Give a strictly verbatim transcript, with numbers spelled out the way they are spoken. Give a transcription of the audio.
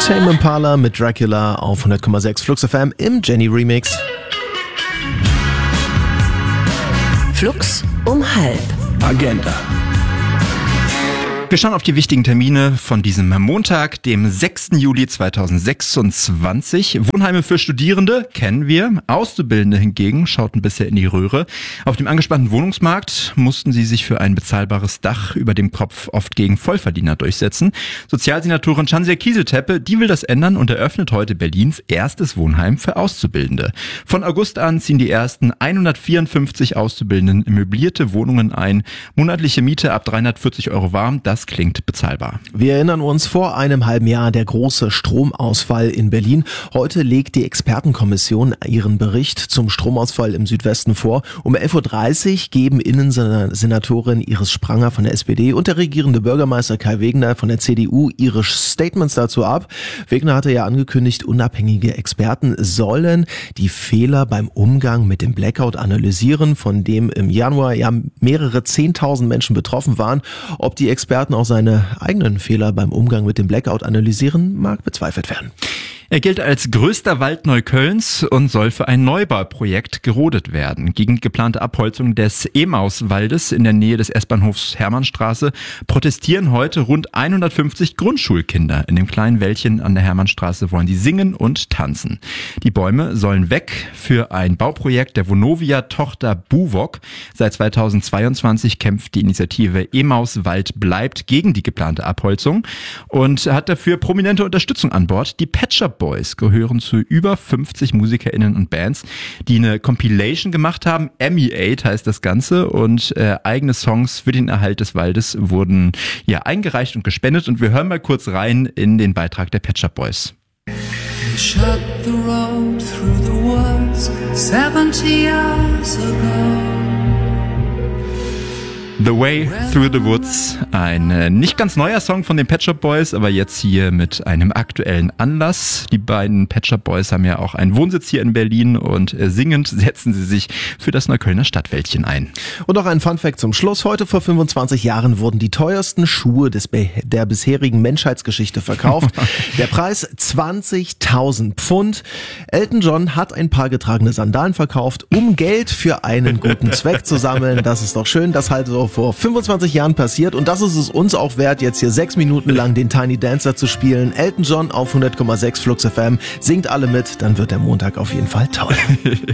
Tame Impala mit Dracula auf hundert Komma sechs Flux F M im Jenny Remix. Flux um halb. Agenda. Wir schauen auf die wichtigen Termine von diesem Montag, dem sechsten Juli zweitausendsechsundzwanzig. Wohnheime für Studierende kennen wir. Auszubildende hingegen schauten bisher in die Röhre. Auf dem angespannten Wohnungsmarkt mussten sie sich für ein bezahlbares Dach über dem Kopf oft gegen Vollverdiener durchsetzen. Sozialsenatorin Schanzer Kieseltepe, die will das ändern und eröffnet heute Berlins erstes Wohnheim für Auszubildende. Von August an ziehen die ersten hundertvierundfünfzig Auszubildenden in möblierte Wohnungen ein. Monatliche Miete ab dreihundertvierzig Euro warm. Das klingt bezahlbar. Wir erinnern uns, vor einem halben Jahr der große Stromausfall in Berlin. Heute legt die Expertenkommission ihren Bericht zum Stromausfall im Südwesten vor. Um elf Uhr dreißig geben Innensenatorin Iris Spranger von der S P D und der regierende Bürgermeister Kai Wegner von der C D U ihre Statements dazu ab. Wegner hatte ja angekündigt, unabhängige Experten sollen die Fehler beim Umgang mit dem Blackout analysieren, von dem im Januar ja mehrere zehntausend Menschen betroffen waren. Ob die Experten auch seine eigenen Fehler beim Umgang mit dem Blackout analysieren, mag bezweifelt werden. Er gilt als größter Wald Neuköllns und soll für ein Neubauprojekt gerodet werden. Gegen die geplante Abholzung des Emauswaldes in der Nähe des S-Bahnhofs Hermannstraße protestieren heute rund hundertfünfzig Grundschulkinder. In dem kleinen Wäldchen an der Hermannstraße wollen sie singen und tanzen. Die Bäume sollen weg für ein Bauprojekt der Vonovia-Tochter Buwog. Seit zweitausendzweiundzwanzig kämpft die Initiative Emauswald bleibt gegen die geplante Abholzung und hat dafür prominente Unterstützung an Bord. Die Pet Shop Boys gehören zu über fünfzig MusikerInnen und Bands, die eine Compilation gemacht haben. Emmy aid heißt das Ganze und äh, eigene Songs für den Erhalt des Waldes wurden ja eingereicht und gespendet und wir hören mal kurz rein in den Beitrag der Pet Shop Boys. We shot the road through the woods seventy years ago. The Way Through the Woods, ein äh, nicht ganz neuer Song von den Pet Shop Boys, aber jetzt hier mit einem aktuellen Anlass. Die beiden Pet Shop Boys haben ja auch einen Wohnsitz hier in Berlin und äh, singend setzen sie sich für das Neuköllner Stadtwäldchen ein. Und noch ein Funfact zum Schluss. Heute vor fünfundzwanzig Jahren wurden die teuersten Schuhe des Be- der bisherigen Menschheitsgeschichte verkauft. Der Preis zwanzigtausend Pfund. Elton John hat ein paar getragene Sandalen verkauft, um Geld für einen guten Zweck zu sammeln. Das ist doch schön, dass halt so vor fünfundzwanzig Jahren passiert und das ist es uns auch wert, jetzt hier sechs Minuten lang den Tiny Dancer zu spielen. Elton John auf hundert Komma sechs Flux F M. Singt alle mit, dann wird der Montag auf jeden Fall toll.